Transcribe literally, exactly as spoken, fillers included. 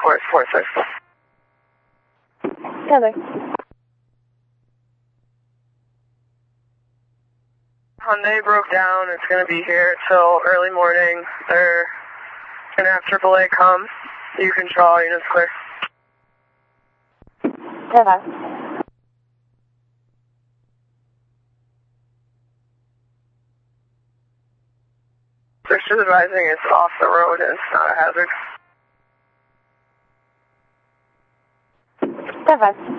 four four six. Heather. Hyundai broke down. It's going to be here till early morning. They're going to have triple A come. You control units clear. Heather. They're just advising it's off the road and it's not a hazard. Heather.